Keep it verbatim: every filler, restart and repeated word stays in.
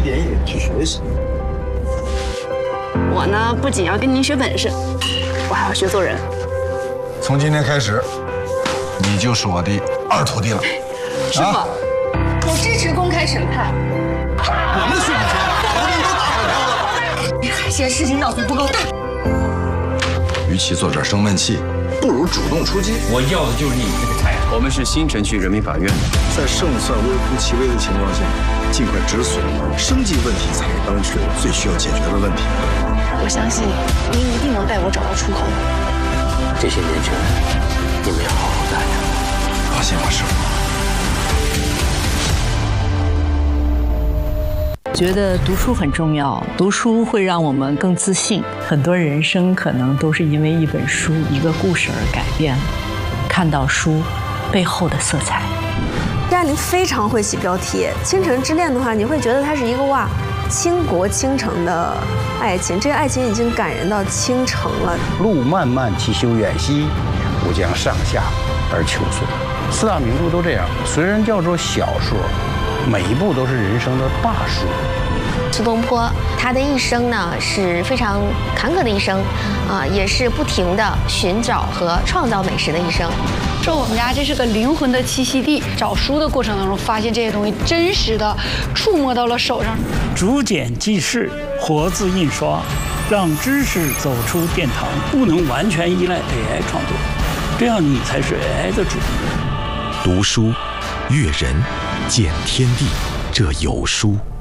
点一点去学习。 我呢，不仅要跟您学本事，我还要学做人。 从今天开始，你就是我的二徒弟了。 师傅，啊、我支持公开审判。 我们训谁？我们都打过仗了。 你海鲜事情闹得不够大。 与其坐这儿生闷气，不如主动出击。 我要的就是你这个菜。我们是新城区人民法院， 在胜算微乎其微的情况下，尽快止损，生计问题才是当时最需要解决的问题。 我相信您一定能带我找到出口的。 这些年轻人，你们要好好干呀！ 放心吧，师傅。 觉得读书很重要，读书会让我们更自信。很多人生可能都是因为一本书、一个故事而改变了。看到书背后的色彩。 张爱玲非常会起标题，《倾城之恋》的话，你会觉得它是一个哇，倾国倾城的爱情，这个爱情已经感人到倾城了。 路漫漫其修远兮，吾将上下而求索。四大名著都这样，虽然叫做小说，每一部都是人生的大书。 苏东坡他的一生呢是非常坎坷的一生，啊、呃，也是不停的寻找和创造美食的一生。 说我们家这是个灵魂的栖息地，找书的过程当中，发现这些东西真实的触摸到了手上。 竹简记事，活字印刷，让知识走出殿堂，不能完全依赖 A I 创作，这样你才是 A I 的主人。 读书，阅人，见天地，这有书。